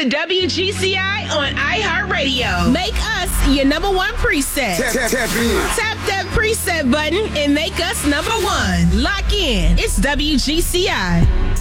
to WGCI on iHeartRadio. Make us your number one preset. Tap in. Tap that preset button and make us number one. Lock in. It's WGCI.